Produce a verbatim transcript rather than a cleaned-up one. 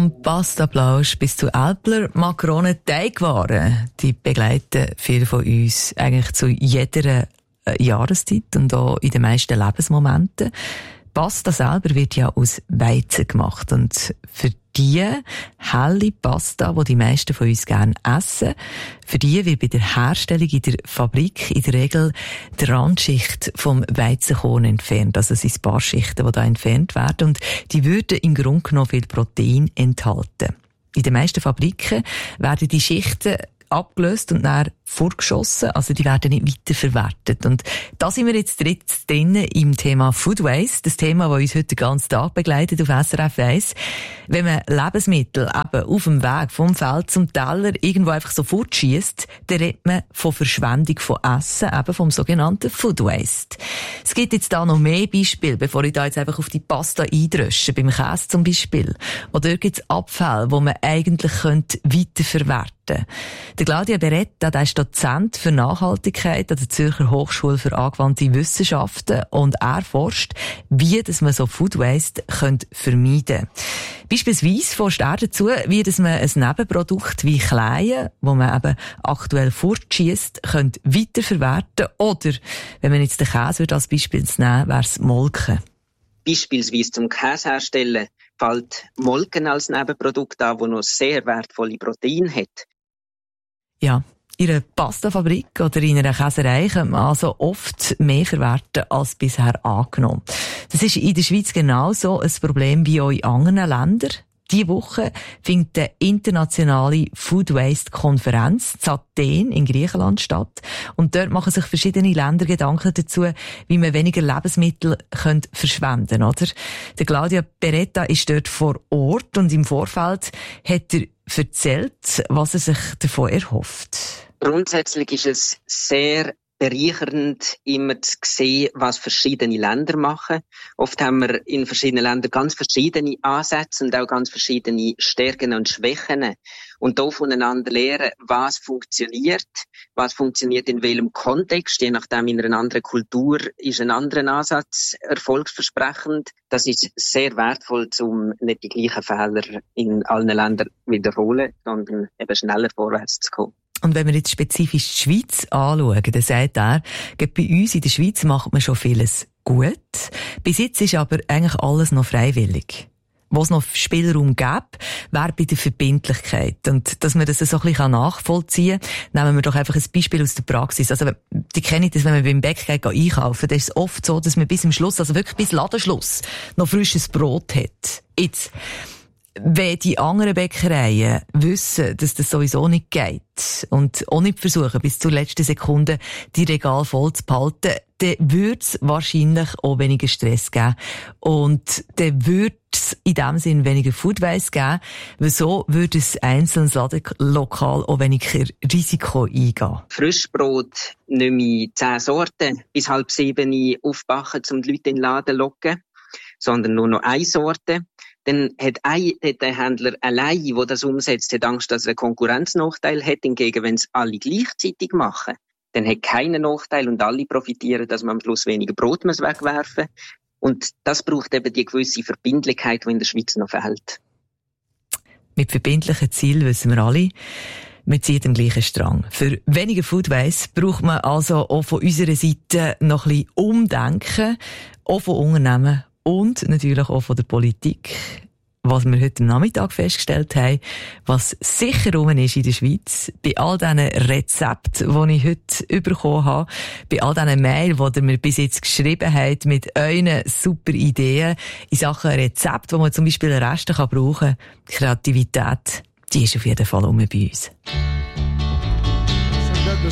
Vom Pastaplausch bis zu Älpler Makronen Teigwaren, die begleiten viele von uns eigentlich zu jeder Jahreszeit und auch in den meisten Lebensmomenten. Pasta selber wird ja aus Weizen gemacht und für die helle Pasta, die die meisten von uns gerne essen, für die wird bei der Herstellung in der Fabrik in der Regel die Randschicht vom Weizenkorn entfernt. Also es sind ein paar Schichten, die da entfernt werden und die würden im Grunde genommen viel Protein enthalten. In den meisten Fabriken werden die Schichten abgelöst und dann vorgeschossen, also die werden nicht weiterverwertet. Und da sind wir jetzt dritt drin im Thema Food Waste, das Thema, das uns heute den ganzen Tag begleitet auf S R F eins. Wenn man Lebensmittel eben auf dem Weg vom Feld zum Teller irgendwo einfach so fortschiesst, dann redet man von Verschwendung von Essen, eben vom sogenannten Food Waste. Es gibt jetzt da noch mehr Beispiele, bevor ich da jetzt einfach auf die Pasta eindrösche, beim Käse zum Beispiel. Oder dort gibt es Abfälle, die man eigentlich könnte weiterverwerten könnte. Der Claudia Beretta, der ist Dozent für Nachhaltigkeit an der Zürcher Hochschule für angewandte Wissenschaften und er forscht, wie dass man so Food Waste könnte vermeiden könnte. Beispielsweise forscht er dazu, wie dass man ein Nebenprodukt wie Kleie, wo man eben aktuell fortschiesst, könnte weiterverwerten oder, wenn man jetzt den Käse als Beispiel nehmen, wäre es Molken. Beispielsweise zum Käse herstellen fällt Molken als Nebenprodukt an, das noch sehr wertvolle Proteine hat. Ja, in einer Pastafabrik oder in einer Käserei kann man also oft mehr verwerten als bisher angenommen. Das ist in der Schweiz genauso ein Problem wie auch in anderen Ländern. Diese Woche findet eine internationale Food Waste Konferenz in Athen in Griechenland statt. Und dort machen sich verschiedene Länder Gedanken dazu, wie man weniger Lebensmittel könnte verschwenden, oder? Der Claudia Beretta ist dort vor Ort und im Vorfeld hat er erzählt, was er sich davon erhofft. Grundsätzlich ist es sehr bereichernd, immer zu sehen, was verschiedene Länder machen. Oft haben wir in verschiedenen Ländern ganz verschiedene Ansätze und auch ganz verschiedene Stärken und Schwächen. Und da voneinander lernen, was funktioniert, was funktioniert in welchem Kontext. Je nachdem, in einer anderen Kultur ist ein anderer Ansatz erfolgsversprechend. Das ist sehr wertvoll, um nicht die gleichen Fehler in allen Ländern wiederholen, sondern eben schneller vorwärts zu kommen. Und wenn wir jetzt spezifisch die Schweiz anschauen, dann sagt er, bei uns in der Schweiz macht man schon vieles gut. Bis jetzt ist aber eigentlich alles noch freiwillig. Wo es noch Spielraum gäbe, wäre bei der Verbindlichkeit. Und dass man das so ein bisschen nachvollziehen kann, nehmen wir doch einfach ein Beispiel aus der Praxis. Also, die kennen das, wenn man beim Bäcker geht, einkaufen, dann ist es oft so, dass man bis zum Schluss, also wirklich bis Ladenschluss, noch frisches Brot hat. Jetzt, wenn die anderen Bäckereien wissen, dass das sowieso nicht geht und auch nicht versuchen, bis zur letzten Sekunde die Regale voll zu behalten, dann würde es wahrscheinlich auch weniger Stress geben. Und dann würde es in dem Sinn weniger Food Waste geben, weil so würde ein einzelnes Ladenlokal auch weniger Risiko eingehen. Frischbrot nicht mehr zehn Sorten bis halb sieben aufbacken, um die Leute in den Laden zu locken, sondern nur noch eine Sorte. Dann hat, ein, hat der Händler allein, der das umsetzt, hat Angst, dass er einen Konkurrenznachteil hat. Hingegen, wenn es alle gleichzeitig machen, dann hat keinen Nachteil und alle profitieren, dass man am Schluss weniger Brot muss wegwerfen muss. Und das braucht eben die gewisse Verbindlichkeit, die in der Schweiz noch fehlt. Mit verbindlichen Zielen wissen wir alle, wir ziehen am gleichen Strang. Für weniger Food Waste braucht man also auch von unserer Seite noch ein bisschen Umdenken, auch von Unternehmen und natürlich auch von der Politik. Was wir heute am Nachmittag festgestellt haben, was sicher rum ist in der Schweiz, bei all diesen Rezepten, die ich heute bekommen habe, bei all diesen Mails, die ihr mir bis jetzt geschrieben habt, mit euren super Ideen in Sachen Rezept, die man zum Beispiel Reste brauchen kann, Kreativität, die ist auf jeden Fall rum bei uns.